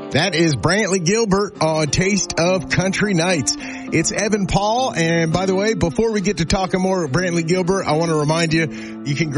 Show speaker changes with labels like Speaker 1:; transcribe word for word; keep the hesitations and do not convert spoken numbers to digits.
Speaker 1: That is Brantley Gilbert on Taste of Country Nights. It's Evan Paul. And by the way, before we get to talking more Brantley Gilbert, I want to remind you, you can grab